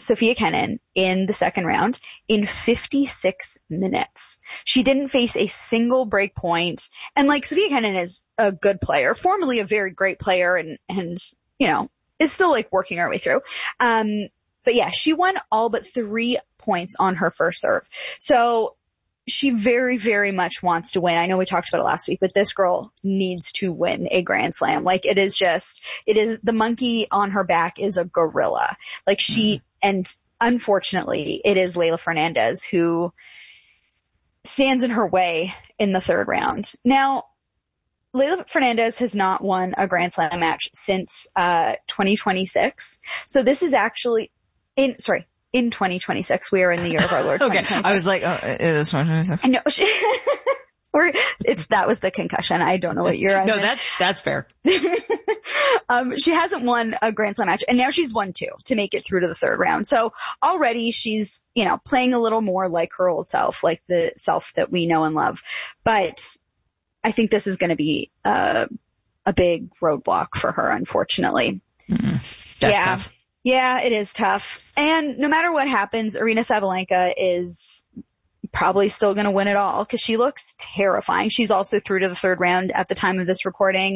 Sofia Kenin in the second round in 56 minutes. She didn't face a single break point. And like, Sofia Kenin is a good player, formerly a very great player, and you know, is still like working her way through. But yeah, she won all but 3 points on her first serve. So she very, very much wants to win. I know we talked about it last week, but this girl needs to win a Grand Slam. Like, it is the monkey on her back is a gorilla. Like, and unfortunately, it is Leylah Fernandez who stands in her way in the third round. Now, Leylah Fernandez has not won a Grand Slam match since 2026. So this is actually in 2026. We are in the year of our Lord. Okay. I was like, oh, it is 2026. I know. That was the concussion. I don't know what year I'm No, in. that's fair. She hasn't won a Grand Slam match, and now she's won 2 to make it through to the third round. So already she's, you know, playing a little more like her old self, like the self that we know and love. But I think this is going to be a big roadblock for her, unfortunately. That's tough. Yeah, it is tough. And no matter what happens, Aryna Sabalenka is probably still going to win it all because she looks terrifying. She's also through to the third round at the time of this recording.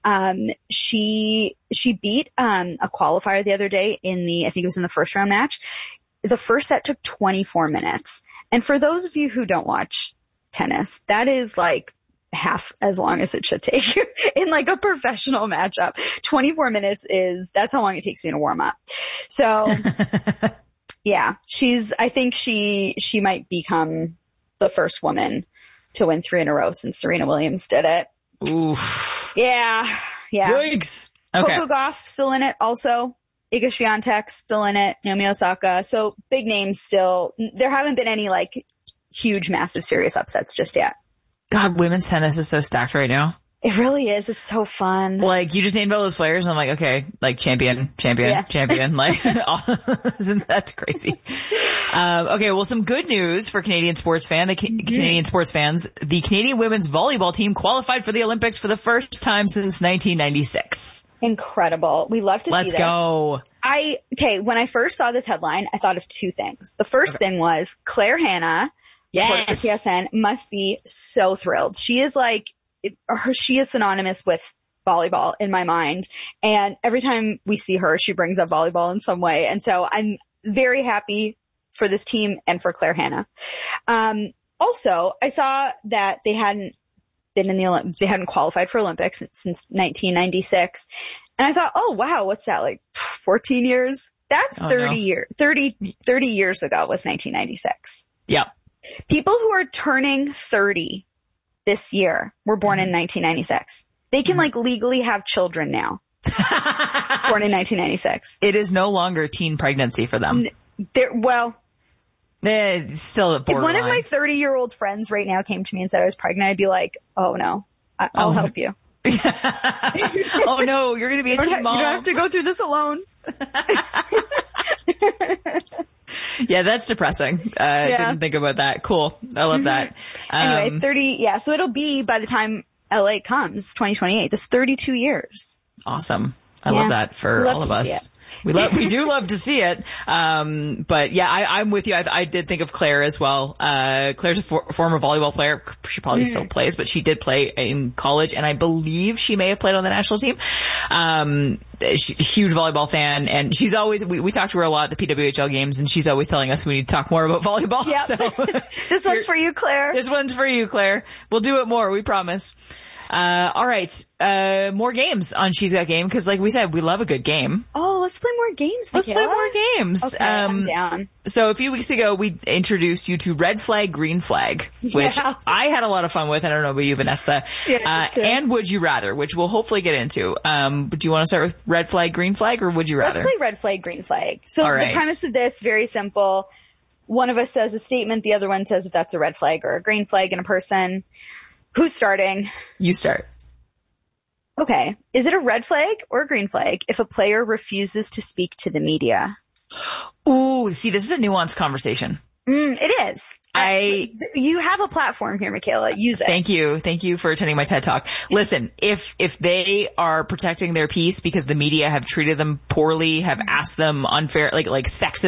She beat a qualifier the other day I think it was in the first round match. The first set took 24 minutes. And for those of you who don't watch tennis, that is like half as long as it should take in like a professional matchup. 24 minutes that's how long it takes me to warm up. So yeah, I think she might become the first woman to win 3 in a row since Serena Williams did it. Oof. Yeah. Yikes. Okay. Coco Gauff still in it also. Iga Swiatek still in it. Naomi Osaka. So big names still. There haven't been any like huge, massive, serious upsets just yet. God, women's tennis is so stacked right now. It really is. It's so fun. Like, you just named all those players, and I'm like, okay, like champion, like, that's crazy. Okay, well, some good news for Canadian sports fans. The Canadian women's volleyball team qualified for the Olympics for the first time since 1996. Incredible. We love to see this. Let's go. When I first saw this headline, I thought of 2 things. The first thing was Claire Hanna, yes, for TSN, must be so thrilled. She is like, she is synonymous with volleyball in my mind. And every time we see her, she brings up volleyball in some way. And so I'm very happy for this team and for Claire Hanna. Also, I saw that they hadn't qualified for Olympics since 1996. And I thought, oh wow, what's that, like 14 years? That's 30 years ago was 1996. Yeah. People who are turning 30 this year were born in 1996. They can like legally have children now. Born in 1996. It is no longer teen pregnancy for them. Still a borderline. If one of my 30-year-old friends right now came to me and said I was pregnant, I'd be like, oh no, I'll help you. Oh no, you're going to be a teen mom. You don't have to go through this alone. Yeah, that's depressing. I didn't think about that. Cool. I love that. Anyway, 30, yeah, so it'll be by the time LA comes, 2028. That's 32 years. Awesome. I love that for all of us. We do love to see it. But yeah, I'm with you. I did think of Claire as well. Claire's a former volleyball player. She probably still plays, but she did play in college, and I believe she may have played on the national team. She's a huge volleyball fan, and she's always, we talk to her a lot at the PWHL games, and she's always telling us we need to talk more about volleyball. Yep. So this one's for you, Claire. This one's for you, Claire. We'll do it more, we promise. All right. More games on She's Got Game, because like we said, we love a good game. Oh, let's play more games, Michaela. Let's play more games. Okay, I'm down. So a few weeks ago, we introduced you to Red Flag, Green Flag, which I had a lot of fun with. I don't know about you, Vanessa. Yeah, and Would You Rather, which we'll hopefully get into. But do you want to start with Red Flag, Green Flag, or Would You Rather? Let's play Red Flag, Green Flag. So the premise of this, very simple. One of us says a statement, the other one says if that's a red flag or a green flag in a person. Who's starting? You start. Okay. Is it a red flag or a green flag if a player refuses to speak to the media? Ooh, see, this is a nuanced conversation. It is. You have a platform here, Michaela. Use it. Thank you. Thank you for attending my TED Talk. Listen, if they are protecting their peace because the media have treated them poorly, have asked them unfair, like sexist